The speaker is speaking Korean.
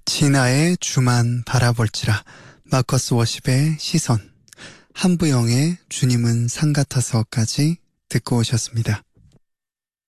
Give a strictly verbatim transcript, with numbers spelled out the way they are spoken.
진아의 주만 바라볼지라, 마커스 워십의 시선, 한부영의 주님은 상 같아서까지 듣고 오셨습니다.